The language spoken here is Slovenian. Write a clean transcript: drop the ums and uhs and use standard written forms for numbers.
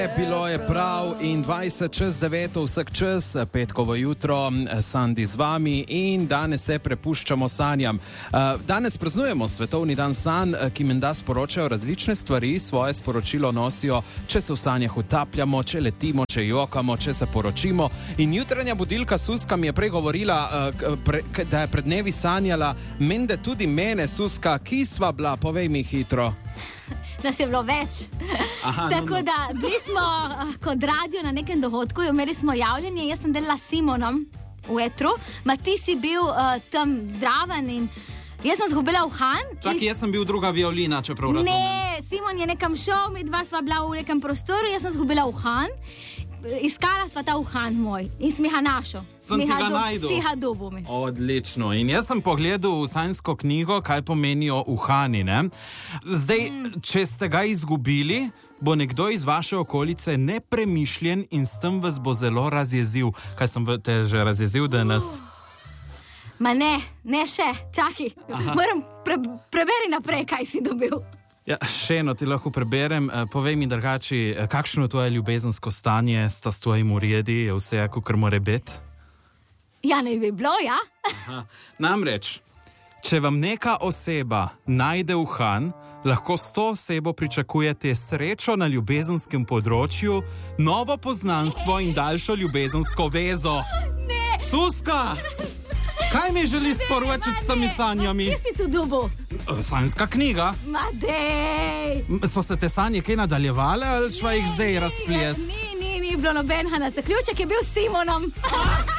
Bilo je prav in 20:09 vsak čas, petkovo jutro, Sandi z vami in danes se prepuščamo sanjam. Danes praznujemo Svetovni dan sanj, ki menda sporočajo različne stvari, svoje sporočilo nosijo, če se v sanjah utapljamo, če letimo, če jokamo, če se poročimo. In jutranja budilka Suska mi je prej govorila, da je pred dnevi sanjala, mende tudi mene, Suska, ki sva bila, povej mi hitro. Nas je bilo več. Tako da bili smo kot radio na nekem dogodku, imeli smo javljanje, jaz sem delala s Simonom v etru, ma ti si bil tam zdraven in jaz sem zgubila uhan. Čakaj, jaz sem bil druga violina, čeprav razumem. Ne, Simon je nekam šel, mi dva sva bila v nekem prostoru, jaz sem zgubila uhan. Iskala sva ta uhan moj in si mi ga našel. Sem ti ga najdel. Si ga dobil mi. Odlično. In jaz sem pogledal v sanjsko knjigo, kaj pomenijo uhani, ne? Zdaj, če ste ga izgubili, bo nekdo iz vaše okolice nepremišljen in s tem vas bo zelo razjezil. Kaj sem te že razjezil danes? Ma ne še, čakaj. Moram preberi naprej, kaj si dobil. Ja, še eno ti lahko preberem. Povej mi, drugači, kakšno je tvoje ljubezensko stanje, sta s tvojim uredi, je vse jako, kar mora biti? Ja, ne bi bilo, ja? Namreč, če vam neka oseba najde uhan, lahko s to osebo pričakujete srečo na ljubezenskem področju, novo poznanstvo in daljšo ljubezensko vezo. Ne! Suska! Kaj mi želi sporočiti s temi sanjami? Kje si tu dobil? Sanjska knjiga. Ma dej! So se te sanje kaj nadaljevale ali čva jih zdaj razpljest? Ni bilo nobenega na zaključek, je bil s Simonom.